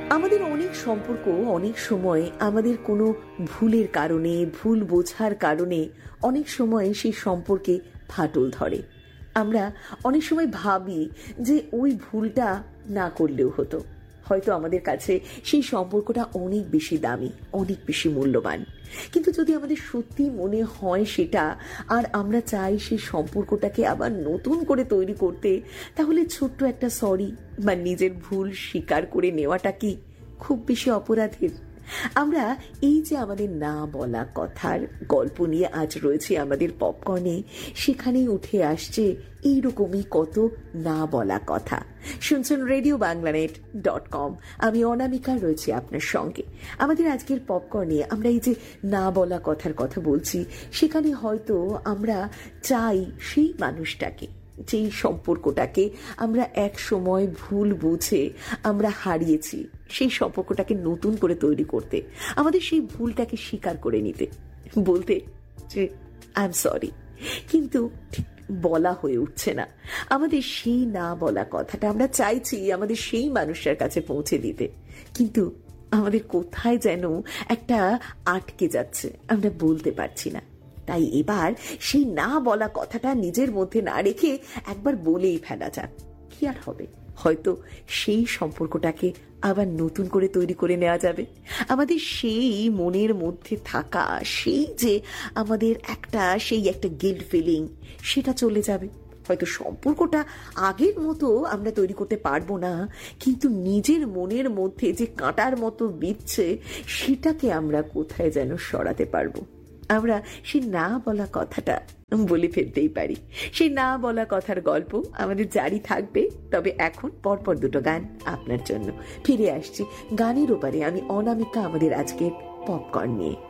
আমাদের অনেক সম্পর্ক অনেক সময় আমাদের কোনো ভুলের কারণে, ভুল বোঝার কারণে অনেক সময় সেই সম্পর্কে ফাটল ধরে। আমরা অনেক সময় ভাবি যে ওই ভুলটা না করলেও হতো, হয়তো আমাদের কাছে সেই সম্পর্কটা অনেক বেশি দামি, অনেক বেশি মূল্যবান। কিন্তু যদি আমাদের সত্যি মনে হয় সেটা, আর আমরা চাই সেই সম্পর্কটাকে আবার নতুন করে তৈরি করতে, তাহলে ছোট্ট একটা সরি বা নিজের ভুল স্বীকার করে নেওয়াটা কি খুব বেশি অপরাধের? আমরা এই যে আমাদের না বলা কথার গল্প নিয়ে আজ রয়েছে আমাদের পপকর্নে, সেখানেই উঠে আসছে এইরকমই কত না বলা কথা। শুনছেন RadioBanglanet.com, আমি অনামিকা রয়েছি আপনার সঙ্গে। আমাদের আজকের পপকর্নে আমরা এই যে না বলা কথার কথা বলছি, সেখানে হয়তো আমরা চাই সেই মানুষটাকে, যেই সম্পর্কটাকে আমরা এক সময় ভুল বুঝে আমরা হারিয়েছি, সেই সম্পর্কটাকে নতুন করে তৈরি করতে, আমাদের সেই ভুলটাকে স্বীকার করে নিতে, বলতে যে আই এম সরি। কিন্তু ঠিক বলা হয়ে উঠছে না আমাদের সেই না বলা কথাটা। আমরা চাইছি আমাদের সেই মানুষটার কাছে পৌঁছে দিতে, কিন্তু আমাদের কোথায় যেন একটা আটকে যাচ্ছে, আমরা বলতে পারছি না। তাই এবার সেই না বলা কথাটা নিজের মধ্যে না রেখে একবার বলেই ফেলা যাক। কি আর হবে, হয়তো সেই সম্পর্কটাকে আবার নতুন করে তৈরি করে নেওয়া যাবে। আমাদের সেই মনের মধ্যে থাকা সেই যে আমাদের একটা গিল্ট ফিলিং, সেটা চলে যাবে। হয়তো সম্পর্কটা আগের মতো আমরা তৈরি করতে পারবো না, কিন্তু নিজের মনের মধ্যে যে কাঁটার মতো বিচ্ছে, সেটাকে আমরা কোথায় যেন সরাতে পারবো। আমরা সেই না বলা কথাটা বলে ফেলতেই পারি। সেই না বলা কথার গল্প আমাদের জারি থাকবে, তবে এখন পরপর দুটো গান আপনার জন্য। ফিরে আসছি গানের ওপারে, আমি অনামিকা, আমাদের আজকের পপকর্ন নিয়ে।